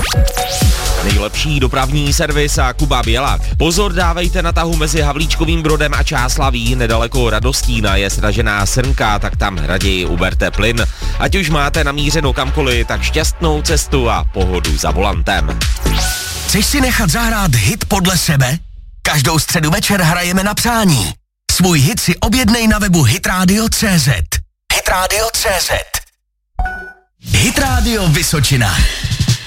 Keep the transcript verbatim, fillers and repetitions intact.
Nejlepší dopravní servis a Kuba Bělak. Pozor, dávejte na tahu mezi Havlíčkovým Brodem a Čáslaví, nedaleko Radostína je sražená srnka, tak tam raději uberte plyn. Ať už máte namířeno kamkoliv, tak šťastnou cestu a pohodu za volantem. Chceš si nechat zahrát hit podle sebe? Každou středu večer hrajeme na přání. Svůj hit si objednej na webu hitradio tečka cé zet. hitradio tečka cé zet. Hit Radio Vysočina.